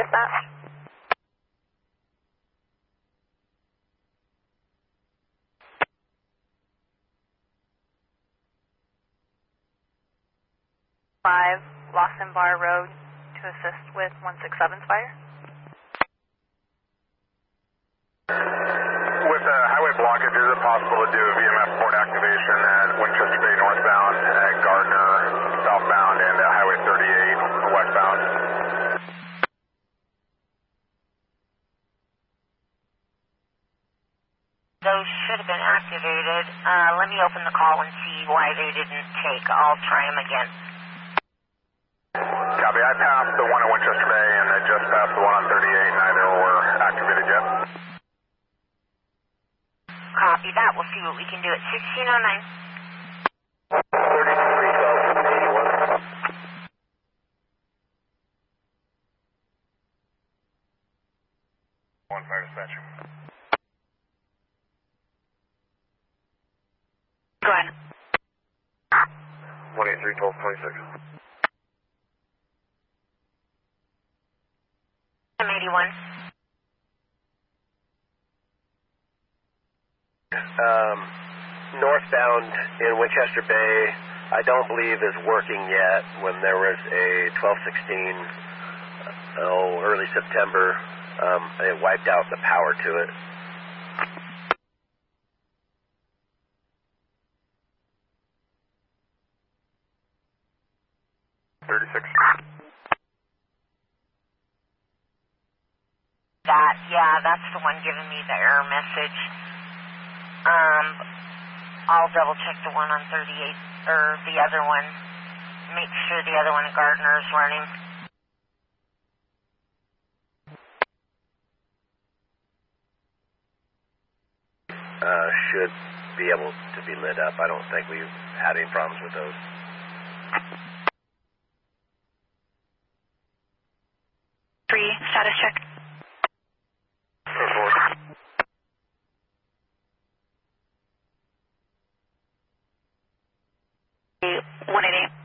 dispatch. Five Lawson Bar Road to assist with 167's fire. With highway blockage, is it possible to do a VMS port activation at Winchester Bay northbound, at Gardner southbound, and at Highway 38 westbound? Those should have been activated. Let me open the call and see why they didn't take. I'll try them again. Copy. I passed the one at Winchester Bay and I just passed the one on 38. Neither were activated yet. Copy that. We'll see what we can do at 1609. 1 fire dispatcher. Go ahead. 183-1226. I'm 81. Northbound in Winchester Bay, I don't believe is working yet. When there was a 1216, early September, it wiped out the power to it. That's the one giving me the error message. I'll double check the one on 38, or the other one. Make sure the other one at Gardner is running. Should be able to be lit up. I don't think we've had any problems with those. Three, status check. 188.